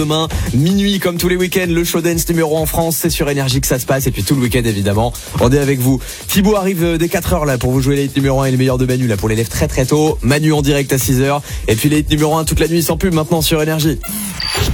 Demain, minuit, comme tous les week-ends, le show dance numéro 1 en France, c'est sur Énergie que ça se passe. Et puis tout le week-end, évidemment, on est avec vous. Thibaut arrive dès 4h là pour vous jouer les hits numéro 1 et les meilleurs de Manu là pour les lèvres très très tôt. Manu en direct à 6h. Et puis les hits numéro 1 toute la nuit sans pub maintenant sur Énergie.